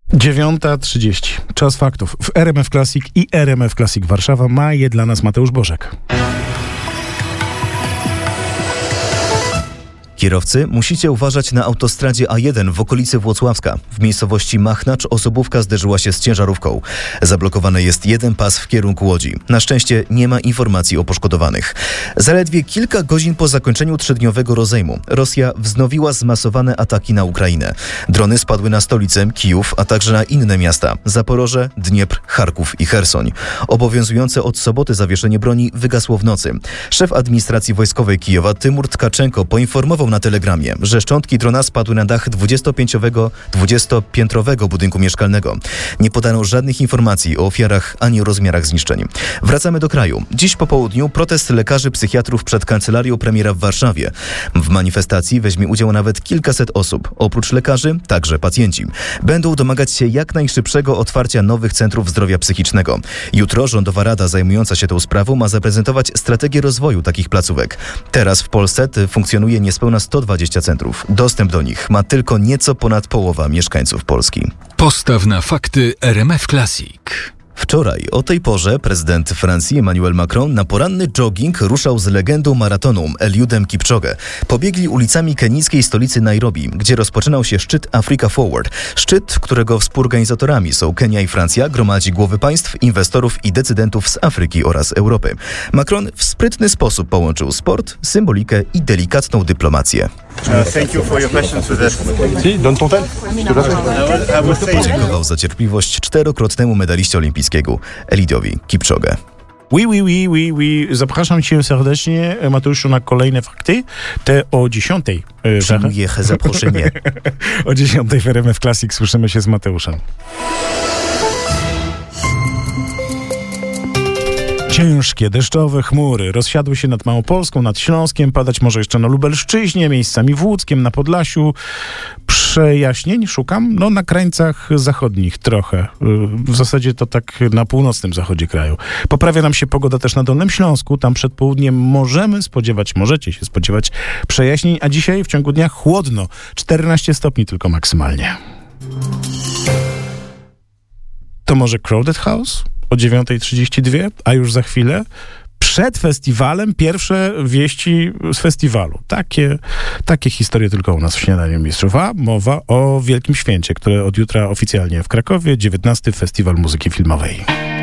9:30. Czas faktów. W RMF Classic i RMF Classic Warszawa ma je dla nas Mateusz Bożek. Kierowcy, musicie uważać na autostradzie A1 w okolicy Włocławska. W miejscowości Machnacz osobówka zderzyła się z ciężarówką. Zablokowany jest jeden pas w kierunku Łodzi. Na szczęście nie ma informacji o poszkodowanych. Zaledwie kilka godzin po zakończeniu 3-dniowego rozejmu Rosja wznowiła zmasowane ataki na Ukrainę. Drony spadły na stolicę, Kijów, a także na inne miasta: Zaporoże, Dniepr, Charków i Chersoń. Obowiązujące od soboty zawieszenie broni wygasło w nocy. Szef administracji wojskowej Kijowa Tymur Tkaczenko poinformował na Telegramie, że szczątki drona spadły na dach 20-piętrowego budynku mieszkalnego. Nie podano żadnych informacji o ofiarach ani o rozmiarach zniszczeń. Wracamy do kraju. Dziś po południu protest lekarzy psychiatrów przed kancelarią premiera w Warszawie. W manifestacji weźmie udział nawet kilkaset osób. Oprócz lekarzy, także pacjenci. Będą domagać się jak najszybszego otwarcia nowych centrów zdrowia psychicznego. Jutro Rządowa Rada zajmująca się tą sprawą ma zaprezentować strategię rozwoju takich placówek. Teraz w Polsce funkcjonuje niespełna 120 centrów. Dostęp do nich ma tylko nieco ponad połowa mieszkańców Polski. Postaw na fakty RMF Classic. Wczoraj o tej porze prezydent Francji Emmanuel Macron na poranny jogging ruszał z legendą maratonu Eliudem Kipczogę. Pobiegli ulicami kenijskiej stolicy Nairobi, gdzie rozpoczynał się szczyt Africa Forward. Szczyt, którego współorganizatorami są Kenia i Francja, gromadzi głowy państw, inwestorów i decydentów z Afryki oraz Europy. Macron w sprytny sposób połączył sport, symbolikę i delikatną dyplomację. Podziękował za cierpliwość 4-krotnemu medaliście olimpijskiemu Eliudowi Kipczogę. Oui. Zapraszam cię serdecznie, Mateuszu, na kolejne fakty. Te o 10:00. Przyjmuję zaproszenie. O 10:00 w RMF Classic słyszymy się z Mateuszem. Ciężkie, deszczowe chmury rozsiadły się nad Małopolską, nad Śląskiem, padać może jeszcze na Lubelszczyźnie, miejscami w Łódzkiem, na Podlasiu. Przejaśnień szukam? No na krańcach zachodnich trochę. W zasadzie to tak na północnym zachodzie kraju. Poprawia nam się pogoda też na Dolnym Śląsku. Tam przed południem możecie się spodziewać przejaśnień, a dzisiaj w ciągu dnia chłodno. 14 stopni tylko maksymalnie. To może Crowded House? O 9:32, a już za chwilę przed festiwalem pierwsze wieści z festiwalu. Takie historie tylko u nas w Śniadaniu Mistrzów. A mowa o wielkim święcie, które od jutra oficjalnie w Krakowie, 19. Festiwal Muzyki Filmowej.